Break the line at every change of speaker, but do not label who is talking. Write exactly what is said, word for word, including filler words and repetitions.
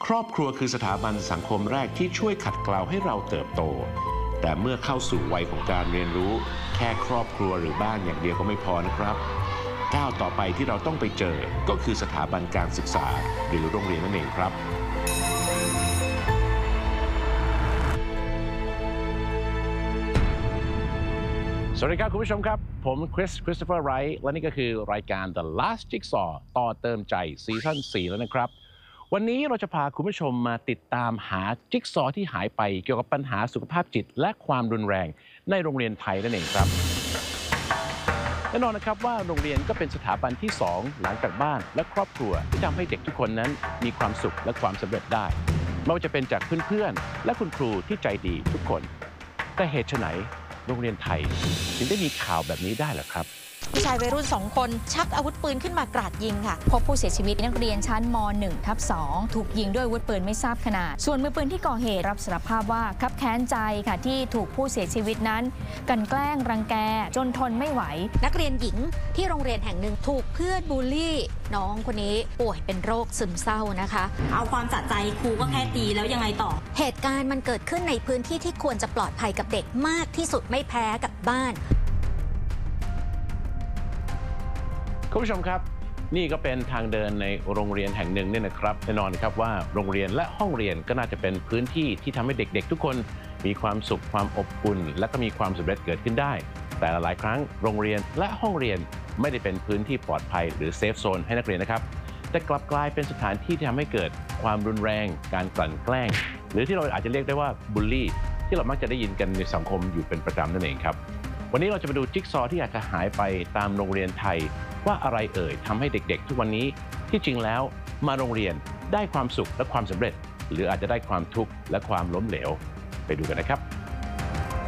ครอบครัวคือสถาบันสังคมแรกที่ช่วยขัดเกลาให้เราเติบโตแต่เมื่อเข้าสู่วัยของการเรียนรู้แค่ครอบครัวหรือบ้านอย่างเดียวก็ไม่พอนะครับก้าวต่อไปที่เราต้องไปเจอก็คือสถาบันการศึกษาหรือโรงเรียนนั่นเองครับสวัสดีครับคุณผู้ชมครับผมคริสคริสโตเฟอร์ไรท์และนี่ก็คือรายการ The Last Jigsaw ต่อเติมใจซีซั่นสี่แล้วนะครับวันนี้เราจะพาคุณผู้ชมมาติดตามหาจิ๊กซอว์ที่หายไปเกี่ยวกับปัญหาสุขภาพจิตและความรุนแรงในโรงเรียนไทยนั่นเองครับแน่นอนนะครับว่าโรงเรียนก็เป็นสถาบันที่สองหลังจากบ้านและครอบครัวที่ทำให้เด็กทุกคนนั้นมีความสุขและความสำเร็จได้ไม่ว่าจะเป็นจากเพื่อนๆและคุณครูที่ใจดีทุกคนแต่เหตุไฉนโรงเรียนไทยถึงได้มีข่าวแบบนี้ได้เหรอครับ
ผู้ชายวัยรุ่นสองคนชักอาวุธปืนขึ้นมากราดยิงค่ะพบผู้เสียชีวิตนักเรียนชั้นม หนึ่งทับสอง ถูกยิงด้วยอาวุธปืนไม่ทราบขนาดส่วนมือปืนที่ก่อเหตุรับสารภาพว่าคับแค้นใจค่ะที่ถูกผู้เสียชีวิตนั้นกันแกล้งรังแกจนทนไม่ไหว
นักเรียนหญิงที่โรงเรียนแห่งหนึ่งถูกเพื่อนบูลลี่น้องคนนี้ป่วยเป็นโรคซึมเศร้านะคะ
เอาความสะใจครูก็แค่ตีแล้วยังไงต่อ
เหตุการณ์มันเกิดขึ้นในพื้นที่ที่ควรจะปลอดภัยกับเด็กมากที่สุดไม่แพ้กับบ้าน
คุณผู้ชมครับนี่ก็เป็นทางเดินในโรงเรียนแห่งหนึ่งเนี่ยนะครับแน่นอนครับว่าโรงเรียนและห้องเรียนก็น่าจะเป็นพื้นที่ที่ทำให้เด็กๆทุกคนมีความสุขความอบอุ่นและก็มีความสำเร็จเกิดขึ้นได้แต่หลายครั้งโรงเรียนและห้องเรียนไม่ได้เป็นพื้นที่ปลอดภัยหรือเซฟโซนให้นักเรียนนะครับแต่กลับกลายเป็นสถานที่ที่ทำให้เกิดความรุนแรงการกลั่นแกล้งหรือที่เราอาจจะเรียกได้ว่าบูลลี่ที่เรามักจะได้ยินกันในสังคมอยู่เป็นประจำนั่นเองครับวันนี้เราจะมาดูจิ๊กซอว์ที่อาจจะหายไปตามโรงเรียนไทยว่าอะไรเอ่ยทำให้เด็กๆทุกวันนี้ที่จริงแล้วมาโรงเรียนได้ความสุขและความสำเร็จหรืออาจจะได้ความทุกข์และความล้มเหลวไปดูกันนะครับ